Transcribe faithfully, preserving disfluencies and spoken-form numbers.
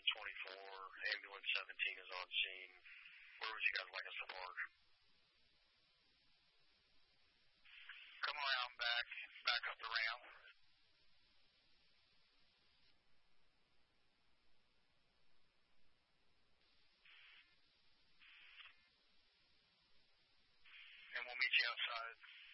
twenty-four, ambulance seventeen is on scene. Where would you guys like us to park? Come around back, back up the ramp. And we'll meet you outside.